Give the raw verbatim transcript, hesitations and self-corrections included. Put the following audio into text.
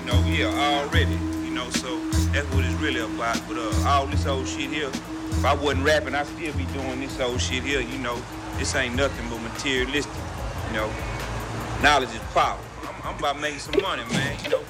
you know, yeah, already, you know, so that's what it's really about. But uh, all this old shit here, if I wasn't rapping, I'd still be doing this old shit here, you know. This ain't nothing but materialistic, you know. Knowledge is power. I'm, I'm about making some money, man, you know.